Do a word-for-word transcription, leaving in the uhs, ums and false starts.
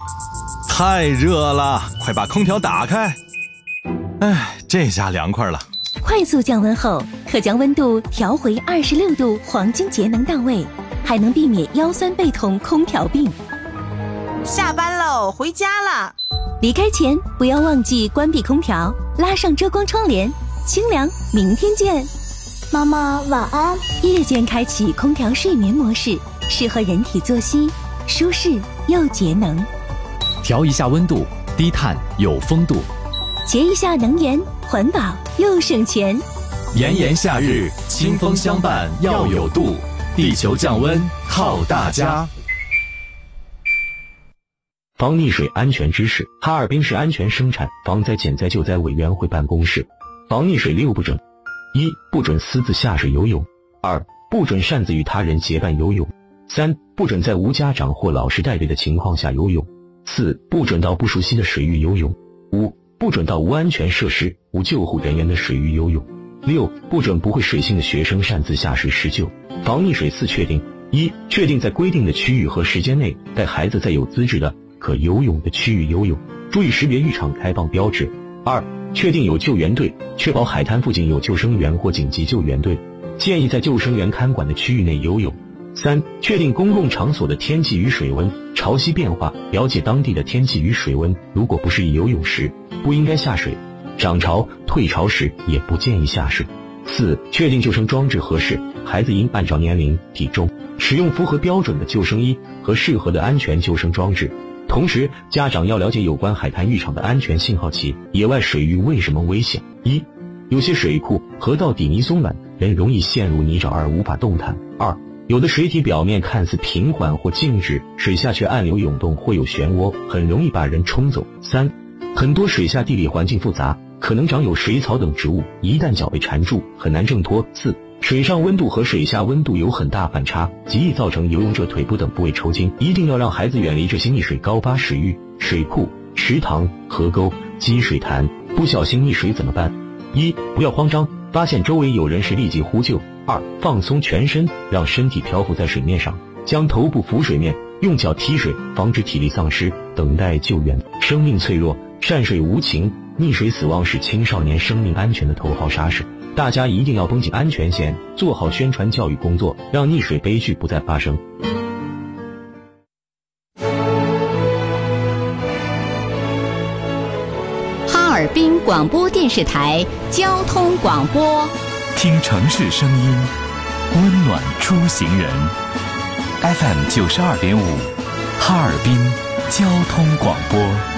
太热了，快把空调打开。哎，这下凉快了。 快速降温后，可将温度调回二十六度，黄金节能到位，还能避免腰酸背痛、空调病。 下班喽，回家了。 离开前不要忘记关闭空调，拉上遮光窗帘，清凉。明天见。 妈妈晚安。 夜间开启空调睡眠模式，适合人体作息，舒适又节能。 调一下温度，低碳有风度。 节一下能源，环保又省钱。 炎炎夏日，清风相伴要有度，地球降温靠大家。 防溺水安全知识：哈尔滨市安全生产防灾减灾救灾委员会办公室。防溺水六不准：一、不准私自下水游泳；二、不准擅自与他人结伴游泳；三、不准在无家长或老师带队的情况下游泳；四、不准到不熟悉的水域游泳；五、不准到无安全设施、无救护人员的水域游泳；六、不准不会水性的学生擅自下水施救。防溺水四确定：一、确定在规定的区域和时间内带孩子在有资质的可游泳的区域游泳，注意识别浴场开放标志。二、确定有救援队，确保海滩附近有救生员或紧急救援队，建议在救生员看管的区域内游泳。三、确定公共场所的天气与水温，潮汐变化，了解当地的天气与水温，如果不适宜游泳时，不应该下水，涨潮、退潮时也不建议下水。四、确定救生装置合适，孩子应按照年龄、体重，使用符合标准的救生衣和适合的安全救生装置。同时，家长要了解有关海滩浴场的安全信号器。野外水域为什么危险？一、有些水库、河道底泥松软，人容易陷入泥沼而无法动弹。二、有的水体表面看似平缓或静止，水下却暗流涌动或有漩涡，很容易把人冲走。三、很多水下地理环境复杂，可能长有水草等植物，一旦脚被缠住，很难挣脱。四、水上温度和水下温度有很大反差，极易造成游泳者腿部等部位抽筋，一定要让孩子远离这些溺水高发水域、水库、池塘、河沟、积水潭。不小心溺水怎么办？一、不要慌张，发现周围有人时立即呼救。二、放松全身，让身体漂浮在水面上，将头部浮水面，用脚踢水，防止体力丧失，等待救援。生命脆弱，善水无情，溺水死亡是青少年生命安全的头号杀手。大家一定要绷紧安全线，做好宣传教育工作，让溺水悲剧不再发生。 哈尔滨广播电视台交通广播， 听城市声音，温暖出行人。F M 九十二点五，哈尔滨交通广播。